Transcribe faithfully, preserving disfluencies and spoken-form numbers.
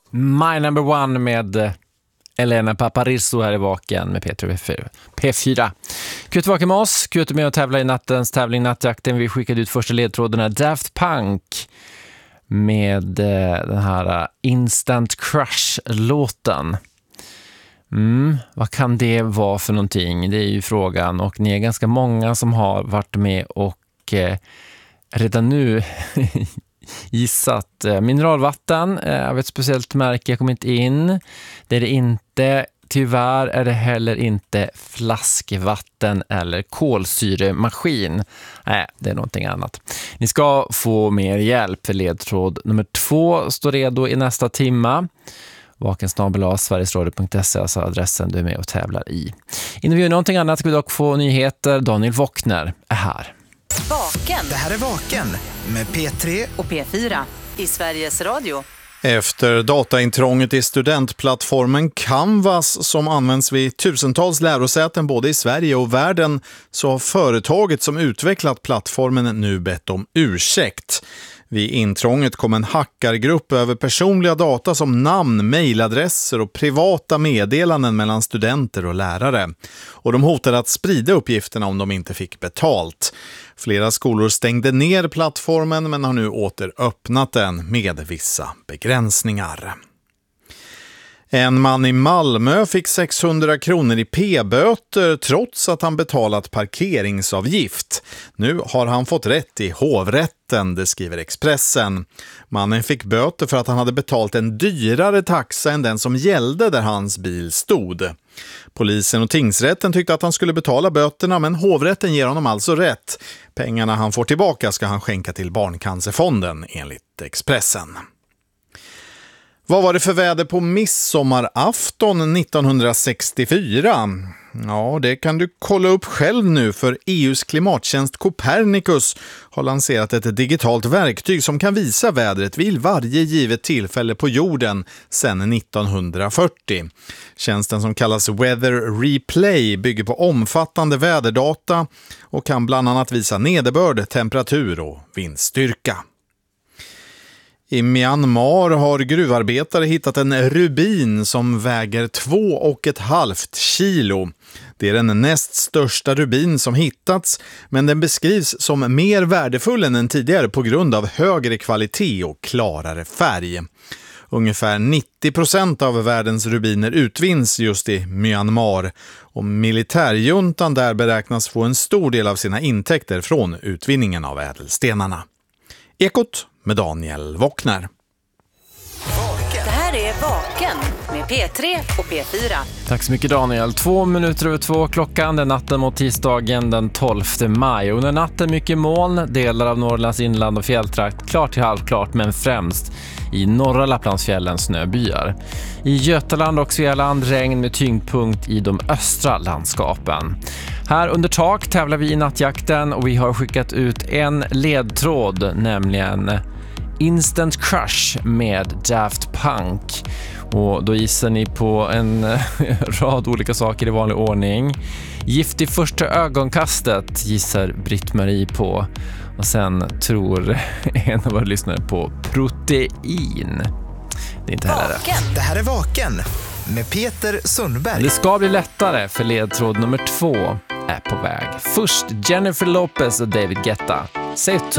My Number One med Elena Paparizou här i Vaken med P tre P fyra. Kul att vara med oss. Kul att med och tävla i nattens tävling Nattjakten. Vi skickade ut första ledtrådarna Daft Punk med den här Instant Crush-låten. Mm, vad kan det vara för någonting? Det är ju frågan, och ni är ganska många som har varit med och eh, redan nu gissat. Mineralvatten av ett speciellt märke, jag kommer inte in. Det är det inte. Tyvärr är det heller inte flaskvatten eller kolsyremaskin. Nej, det är någonting annat. Ni ska få mer hjälp, för ledtråd nummer två står redo i nästa timma. vakensnabel-a sverigesradio punkt se, alltså adressen du är med och tävlar i. Innan vi gör någonting annat ska vi dock få nyheter. Daniel Wockner är här. Vaken. Det här är Vaken med P tre och P fyra i Sveriges Radio. Efter dataintrånget i studentplattformen Canvas som används vid tusentals lärosäten både i Sverige och världen, så har företaget som utvecklat plattformen nu bett om ursäkt. Vid intrånget kom en hackargrupp över personliga data som namn, mejladresser och privata meddelanden mellan studenter och lärare. Och de hotade att sprida uppgifterna om de inte fick betalt. Flera skolor stängde ner plattformen men har nu åter öppnat den med vissa begränsningar. En man i Malmö fick sexhundra kronor i p-böter trots att han betalat parkeringsavgift. Nu har han fått rätt i hovrätten, det skriver Expressen. Mannen fick böter för att han hade betalt en dyrare taxa än den som gällde där hans bil stod. Polisen och tingsrätten tyckte att han skulle betala böterna, men hovrätten ger honom alltså rätt. Pengarna han får tillbaka ska han skänka till Barncancerfonden, enligt Expressen. Vad var det för väder på midsommarafton nittonhundrasextiofyra? Ja, det kan du kolla upp själv nu, för E U:s klimattjänst Copernicus har lanserat ett digitalt verktyg som kan visa vädret vid varje givet tillfälle på jorden sedan nittonhundrafyrtio. Tjänsten, som kallas Weather Replay, bygger på omfattande väderdata och kan bland annat visa nederbörd, temperatur och vindstyrka. I Myanmar har gruvarbetare hittat en rubin som väger två och ett halvt kilo. Det är den näst största rubin som hittats, men den beskrivs som mer värdefull än den tidigare på grund av högre kvalitet och klarare färg. Ungefär nittio procent av världens rubiner utvinns just i Myanmar, och militärjuntan där beräknas få en stor del av sina intäkter från utvinningen av ädelstenarna. Ekot med Daniel Wockner. Det här är Vaken med P tre och P fyra. Tack så mycket Daniel. Två minuter över två klockan den natten mot tisdagen den tolfte maj. Under natten mycket moln, delar av Norrlands inland och fjälltrakt, klart till halvklart, men främst i norra Lapplandsfjällen snöbyar. I Götaland och Svealand regn med tyngdpunkt i de östra landskapen. Här under tak tävlar vi i nattjakten och vi har skickat ut en ledtråd, nämligen Instant Crush med Daft Punk. Och då gissar ni på en rad olika saker i vanlig ordning. Gift i första ögonkastet gissar Britt-Marie på. Och sen tror en av våra lyssnare på protein. Det är inte heller rätt. Det här är Vaken med Peter Sundberg. Det ska bli lättare, för ledtråd nummer två är på väg. Först Jennifer Lopez och David Guetta. Say to